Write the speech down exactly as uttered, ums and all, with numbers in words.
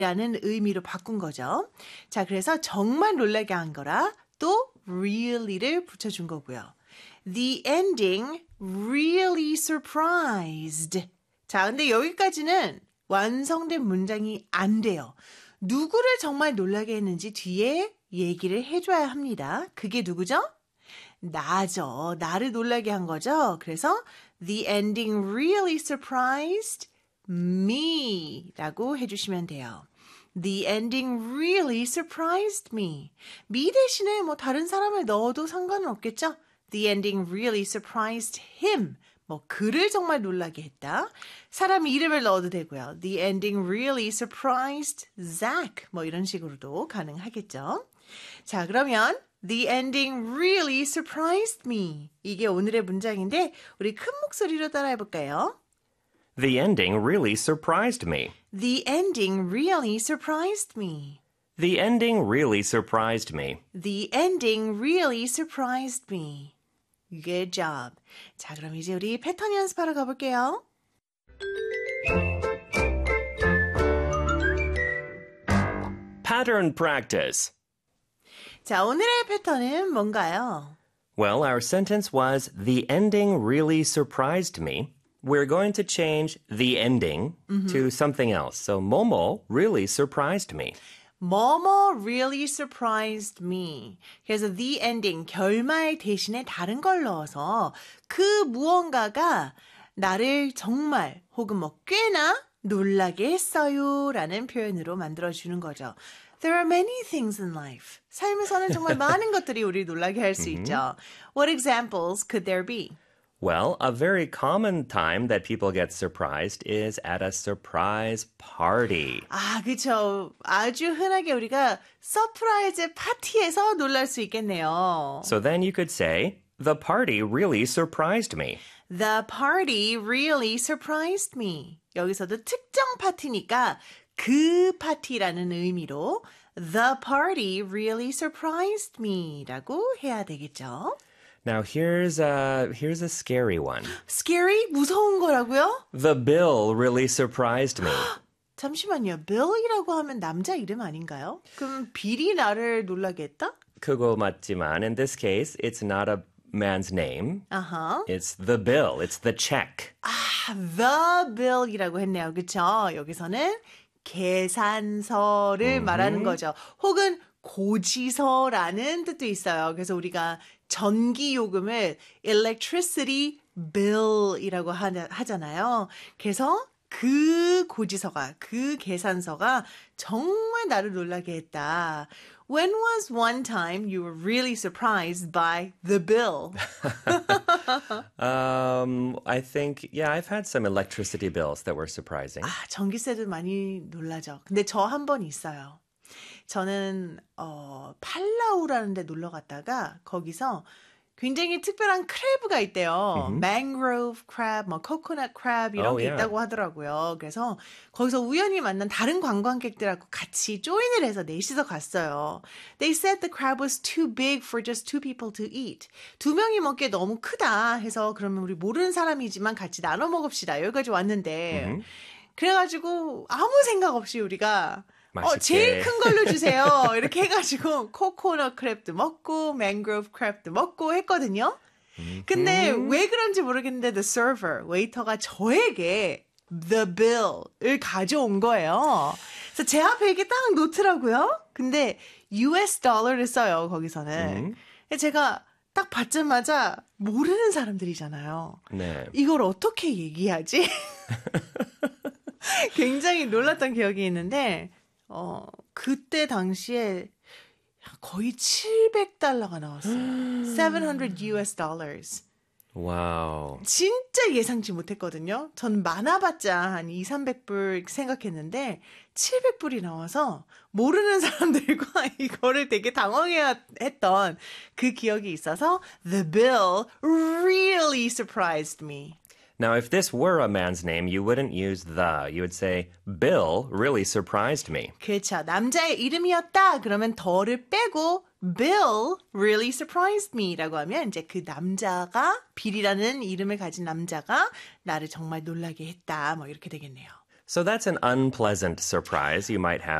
라는 의미로 바꾼 거죠. 자, 그래서 정말 놀라게 한 거라 또 really를 붙여준 거고요. The ending really surprised. 자, 근데 여기까지는 완성된 문장이 안 돼요. 누구를 정말 놀라게 했는지 뒤에 얘기를 해줘야 합니다. 그게 누구죠? 나죠. 나를 놀라게 한 거죠. 그래서 The ending really surprised me 라고 해주시면 돼요. The ending really surprised me. me 대신에 뭐 다른 사람을 넣어도 상관은 없겠죠? The ending really surprised him. 뭐 그를 정말 놀라게 했다. 사람 이름을 넣어도 되고요. The ending really surprised Zach. 뭐 이런 식으로도 가능하겠죠. 자, 그러면 The ending really surprised me. 이게 오늘의 문장인데 우리 큰 목소리로 따라해 볼까요? The ending really surprised me. The ending really surprised me. The ending really surprised me. The ending really surprised me. Good job. 자, 그럼 이제 우리 패턴 연습하러 가볼게요. Pattern practice. 자, 오늘의 패턴은 뭔가요? Well, our sentence was, the ending really surprised me. We're going to change the ending mm-hmm. to something else. So, 뭐뭐 really surprised me. 뭐뭐 really surprised me. 그래서 the ending, 결말 대신에 다른 걸 넣어서 그 무언가가 나를 정말 혹은 뭐 꽤나 놀라게 했어요 라는 표현으로 만들어주는 거죠. There are many things in life. 삶에서는 정말 많은 것들이 우리 놀라게 할 수 있죠. What examples could there be? Well, a very common time that people get surprised is at a surprise party. 아, 그렇죠. 아주 흔하게 우리가 서프라이즈 파티에서 놀랄 수 있겠네요. So then you could say, the party really surprised me. The party really surprised me. 여기서도 특정 파티니까 그 파티라는 의미로 The party really surprised me 라고 해야 되겠죠. Now here's a, here's a scary one. Scary? 무서운 거라고요? The bill really surprised me. 잠시만요. Bill이라고 하면 남자 이름 아닌가요? 그럼 빌이 나를 놀라게 했다? 그거 맞지만 in this case, it's not a man's name. Uh-huh. It's the bill. It's the check. 아, the bill이라고 했네요. 그렇죠? 여기서는 계산서를 mm-hmm. 말하는 거죠. 혹은 고지서라는 뜻도 있어요. 그래서 우리가 전기 요금을 electricity bill이라고 하, 하잖아요. 그래서 그 고지서가, 그 계산서가 정말 나를 놀라게 했다. When was one time you were really surprised by the bill? um, I think, yeah, I've had some electricity bills that were surprising. 아, 전기세도 많이 놀라죠. 근데 저 한 번 있어요. 저는 어, 팔라우라는 데 놀러 갔다가 거기서 굉장히 특별한 크랩가 있대요. Mm-hmm. Mangrove crab, 뭐 coconut crab 이런 oh, 게 yeah. 있다고 하더라고요. 그래서 거기서 우연히 만난 다른 관광객들하고 같이 조인을 해서 넷이서 갔어요. They said the crab was too big for just two people to eat. 두 명이 먹기에 너무 크다 해서 그러면 우리 모르는 사람이지만 같이 나눠 먹읍시다. 여기까지 왔는데 mm-hmm. 그래가지고 아무 생각 없이 우리가 어, 제일 큰 걸로 주세요. 이렇게 해가지고 코코넛 크랩도 먹고 맹그로브 크랩도 먹고 했거든요. 근데 왜 그런지 모르겠는데 the server, 웨이터가 저에게 the bill을 가져온 거예요. 그래서 제 앞에 이게 딱 놓더라고요. 근데 유에스 달러를 써요, 거기서는. 음. 제가 딱 받자마자 모르는 사람들이잖아요. 네. 이걸 어떻게 얘기하지? 굉장히 놀랐던 기억이 있는데 어, 그때 당시에 거의 칠백 달러가 나왔어요. seven hundred 유에스 dollars. 와우. 진짜 예상치 못했거든요. 전 많아봤자 한 이삼백 불 생각했는데 칠백 불이 나와서 모르는 사람들과 이거를 되게 당황했던 그 기억이 있어서 The bill really surprised me. Now, if this were a man's name, you wouldn't use the. You would say, Bill really surprised me. 그렇죠. 남자의 이름이었다. 그러면 더를 빼고 Bill really surprised me 라고 하면 이제 그 남자가 빌이라는 이름을 가진 남자가 나를 정말 놀라게 했다. 뭐 이렇게 되겠네요. So that's an unpleasant surprise you might have